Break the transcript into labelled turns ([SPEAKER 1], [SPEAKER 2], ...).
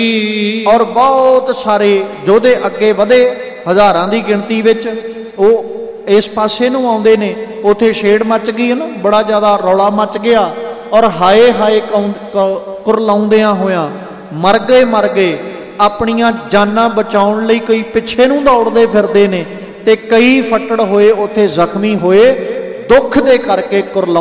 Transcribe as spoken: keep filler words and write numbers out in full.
[SPEAKER 1] ਔਰ ਬਹੁਤ ਸਾਰੇ ਯੋਧੇ ਅੱਗੇ ਵਧੇ, ਹਜ਼ਾਰਾਂ ਦੀ ਗਿਣਤੀ ਵਿੱਚ ਉਹ ਇਸ ਪਾਸੇ ਨੂੰ ਆਉਂਦੇ ਨੇ। ਉੱਥੇ ਛੇੜ ਮੱਚ ਗਈ ਹੈ ਨਾ, ਬੜਾ ਜ਼ਿਆਦਾ ਰੌਲਾ ਮੱਚ ਗਿਆ। ਔਰ ਹਾਏ ਹਾਏ ਕੁਰਲਾਉਂਦਿਆਂ ਹੋਇਆਂ ਮਰ ਗਏ ਮਰ ਗਏ। ਆਪਣੀਆਂ ਜਾਨਾਂ ਬਚਾਉਣ ਲਈ ਕਈ ਪਿੱਛੇ ਨੂੰ ਦੌੜਦੇ ਫਿਰਦੇ ਨੇ, ਤੇ ਕਈ ਫੱਟੜ ਹੋਏ ਉੱਥੇ ਜ਼ਖਮੀ ਹੋਏ ਦੁੱਖ ਦੇ ਕਰਕੇ ਕੁਰਲਾਉਂਦੇ